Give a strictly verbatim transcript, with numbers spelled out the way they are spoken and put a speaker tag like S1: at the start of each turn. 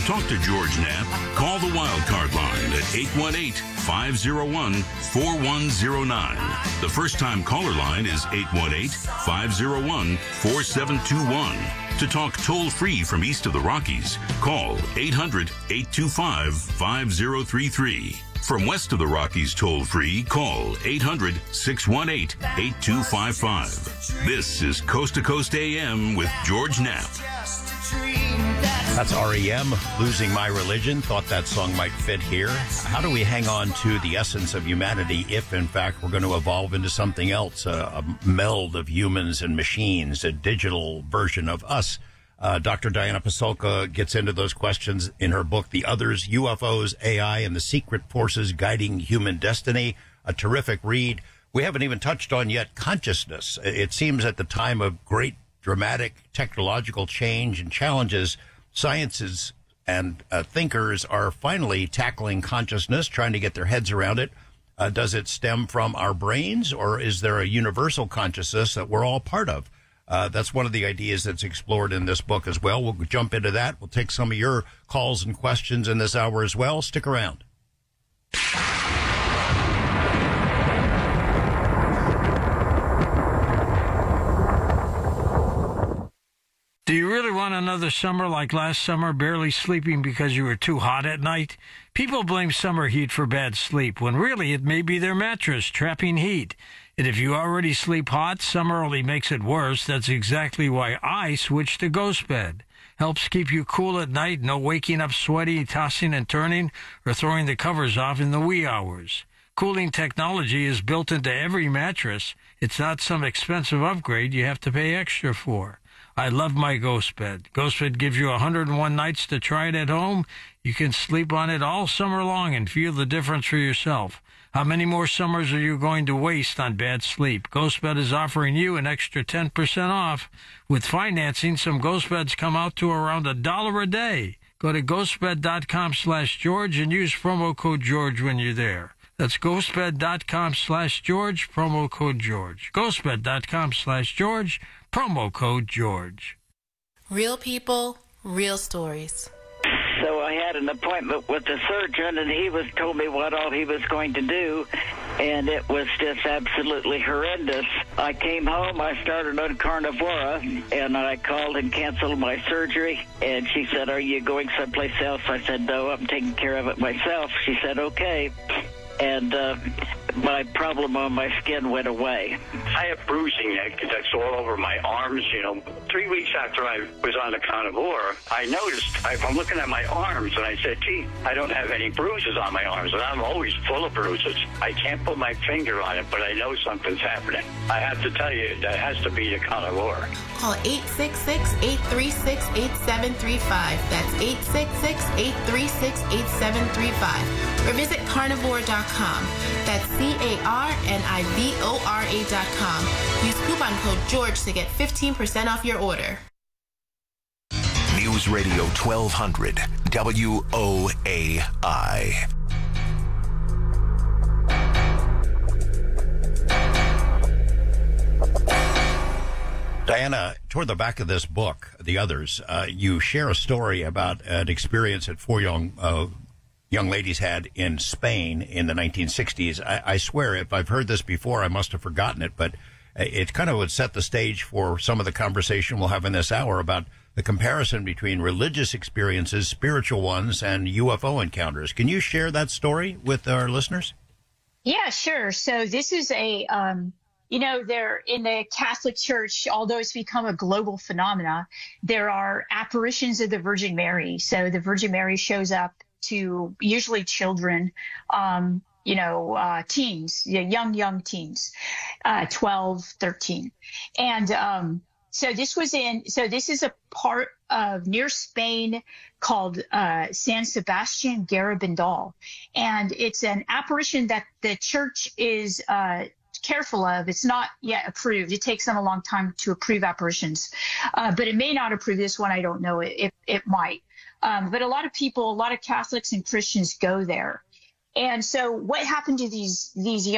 S1: talk to George Knapp, call the Wildcard line at eight one eight, five oh one, four one oh nine. The first-time caller line is eight one eight, five oh one, four seven two one. To talk toll-free from east of the Rockies, call eight hundred, eight two five, five oh three three. From west of the Rockies toll-free, call eight hundred, six one eight, eight two five five. This is Coast to Coast A M with George Knapp.
S2: That's R E M, Losing My Religion. Thought that song might fit here. How do we hang on to the essence of humanity if, in fact, we're going to evolve into something else, a, a meld of humans and machines, a digital version of us? Uh, Doctor Diana Pasulka gets into those questions in her book, The Others, U F Os, A I, and the Secret Forces Guiding Human Destiny. A terrific read. We haven't even touched on yet consciousness. It seems at the time of great dramatic technological change and challenges, sciences and uh, thinkers are finally tackling consciousness, trying to get their heads around it. Uh, does it stem from our brains, or is there a universal consciousness that we're all part of? Uh, that's one of the ideas that's explored in this book as well. We'll jump into that. We'll take some of your calls and questions in this hour as well. Stick around.
S3: Do you really want another summer like last summer, barely sleeping because you were too hot at night? People blame summer heat for bad sleep, when really it may be their mattress trapping heat. And if you already sleep hot, summer only makes it worse. That's exactly why I switched to Ghost Bed. Helps keep you cool at night, no waking up sweaty, tossing and turning, or throwing the covers off in the wee hours. Cooling technology is built into every mattress. It's not some expensive upgrade you have to pay extra for. I love my Ghost Bed. Ghost Bed gives you one hundred one nights to try it at home. You can sleep on it all summer long and feel the difference for yourself. How many more summers are you going to waste on bad sleep? Ghost Bed is offering you an extra ten percent off. With financing, some Ghost Beds come out to around a dollar a day. Go to ghostbed.com slash George and use promo code George when you're there. That's ghostbed.com slash George, promo code George. ghostbed.com slash George, promo code George.
S4: Real people, real stories.
S5: So I had an appointment with the surgeon, and he was told me what all he was going to do, and it was just absolutely horrendous. I came home, I started on Carnivora, and I called and canceled my surgery, and she said, "Are you going someplace else?" I said, "No, I'm taking care of it myself." She said, "Okay." And uh, my problem on my skin went away.
S6: I have bruising that's all over my arms, you know. Three weeks after I was on the Carnivora, I noticed, I, I'm looking at my arms, and I said, gee, I don't have any bruises on my arms, and I'm always full of bruises. I can't put my finger on it, but I know something's happening. I have to tell you, that has to be the Carnivora.
S4: Call eight six six, eight three six, eight seven three five. That's eight six six, eight three six, eight seven three five. Or visit carnivore dot com. That's C A R N I V O R A dot com. Use coupon code George to get fifteen percent off your order.
S7: News Radio twelve hundred, W O A I.
S2: Diana, toward the back of this book, The Others, uh, you share a story about an experience that four young uh, young ladies had in Spain in the nineteen sixties. I, I swear, if I've heard this before, I must have forgotten it, but it kind of would set the stage for some of the conversation we'll have in this hour about the comparison between religious experiences, spiritual ones, and U F O encounters. Can you share that story with our listeners?
S8: Yeah, sure. So this is a... Um You know, there in the Catholic Church, although it's become a global phenomena, there are apparitions of the Virgin Mary. So the Virgin Mary shows up to usually children, um, you know, uh, teens, young, young teens, uh, twelve, thirteen. And um, so this was in, so this is a part of near Spain called uh, San Sebastian Garabandal. And it's an apparition that the church is uh careful of. It's not yet approved. It takes them a long time to approve apparitions, uh, but it may not approve this one. I don't know. It it, it might. Um, but a lot of people, a lot of Catholics and Christians go there. And so what happened to these these young